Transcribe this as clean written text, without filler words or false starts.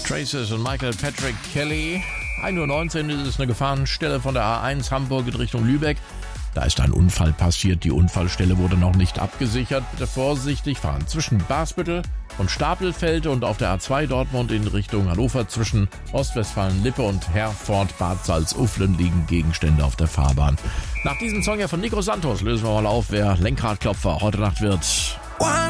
Traces und Michael Patrick Kelly. 1:19 Uhr ist eine Gefahrenstelle von der A1 Hamburg in Richtung Lübeck. Da ist ein Unfall passiert. Die Unfallstelle wurde noch nicht abgesichert. Bitte vorsichtig fahren. Zwischen Basbüttel und Stapelfeld und auf der A2 Dortmund in Richtung Hannover zwischen Ostwestfalen-Lippe und Herford-Bad Salzuflen liegen Gegenstände auf der Fahrbahn. Nach diesem Song ja von Nico Santos lösen wir mal auf, wer Lenkradklopfer heute Nacht wird.